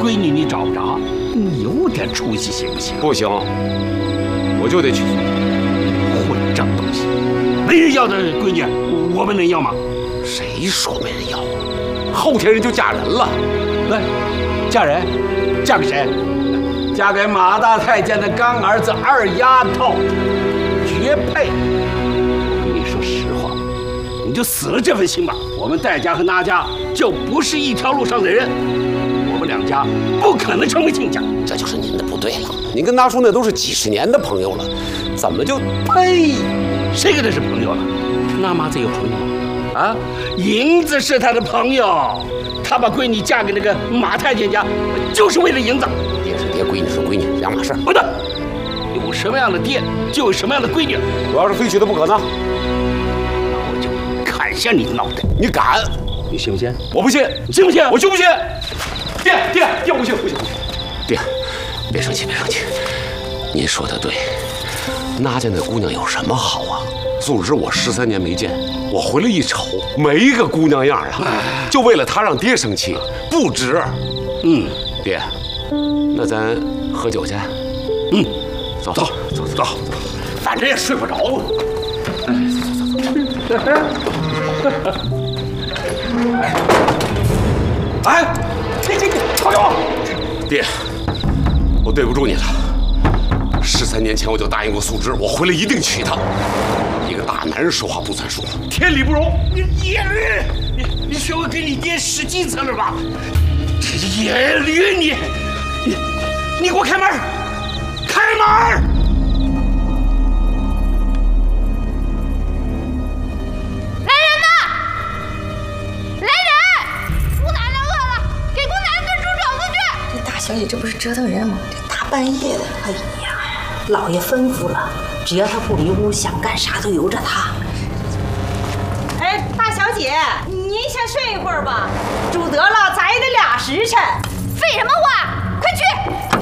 闺女你找不着，你有点出息行不行？ 不行，我就得娶。 混账东西！没人要的闺女，我们能要吗？ 谁说没人要？后天人就嫁人了。 来，嫁人，嫁给谁？嫁给马大太监的干儿子二丫头，绝配。我跟你说实话，你就死了这份心吧。我们戴家和那家就不是一条路上的人，我们两家不可能成为亲家。 这就是您的不对了。您跟大叔那都是几十年的朋友了，怎么就…… 呸！谁跟他是朋友了？那妈子有朋友吗？啊，银子是他的朋友，他把闺女嫁给那个马太监家，就是为了银子。 爹是爹，闺女是闺女，两码事。 不对，有什么样的爹，就有什么样的闺女。 我要是非娶她不可呢， 那我就砍下你的脑袋。 你敢？ 你信不信？ 我不信。 你信不信？ 我信不信？ 爹，不信，不信。 爹，别生气，别生气。您说的对，那家那姑娘有什么好啊？素日我13年没见，我回来一瞅，没一个姑娘样啊！就为了她让爹生气，不值。爹，那咱喝酒去。走， 反正也睡不着了。哎，好友， 爹，我对不住你了。13年前我就答应过素芝，我回来一定娶她。一个大男人说话不算数，天理不容。 你学会给你爹使计策了吧？野驴，你给我开门！开门！ 来人呐！来人！姑奶奶饿了，给姑奶奶炖猪肘子去。 这大小姐这不是折腾人吗？这大半夜的，哎呀，老爷吩咐了，只要她不离屋，想干啥都由着她。 哎，大小姐，您先睡一会儿吧，煮得了，咱也得2时辰。 废什么话！